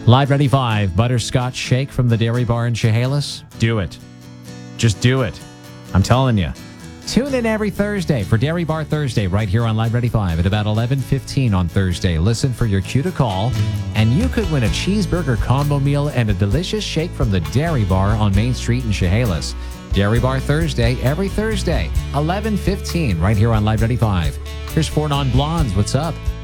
Live Ready 5, butterscotch shake from the Dairy Bar in Chehalis. Do it. Just do it. I'm telling you. Tune in every Thursday for Dairy Bar Thursday right here on Live Ready 5 at about 11:15 on Thursday. Listen for your cue to call, and you could win a cheeseburger combo meal and a delicious shake from the Dairy Bar on Main Street in Chehalis. Dairy Bar Thursday, every Thursday, 11:15 right here on Live Ready 5. Here's Four Non Blondes. What's up?